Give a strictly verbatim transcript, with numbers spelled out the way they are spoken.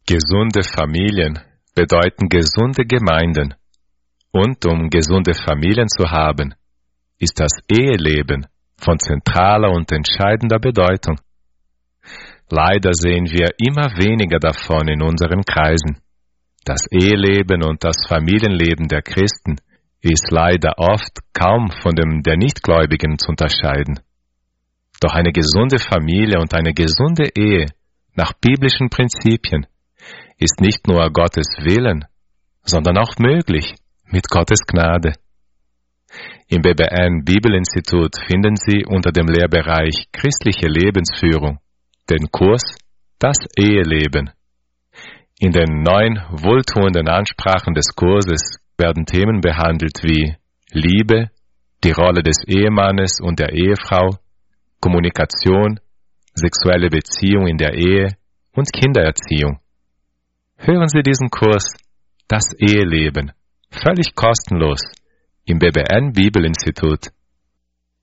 Gesunde Familien bedeuten gesunde Gemeinden. Und um gesunde Familien zu haben, ist das Eheleben von zentraler und entscheidender Bedeutung. Leider sehen wir immer weniger davon in unseren Kreisen. Das Eheleben und das Familienleben der Christen ist leider oft kaum von dem der Nichtgläubigen zu unterscheiden. Doch eine gesunde Familie und eine gesunde Ehe nach biblischen Prinzipien ist nicht nur Gottes Willen, sondern auch möglich mit Gottes Gnade. Im B B N Bibelinstitut finden Sie unter dem Lehrbereich Christliche Lebensführung den Kurs Das Eheleben. In den neun wohltuenden Ansprachen des Kurses werden Themen behandelt wie Liebe, die Rolle des Ehemannes und der Ehefrau, Kommunikation, sexuelle Beziehung in der Ehe und Kindererziehung. Hören Sie diesen Kurs Das Eheleben völlig kostenlos im B B N Bibelinstitut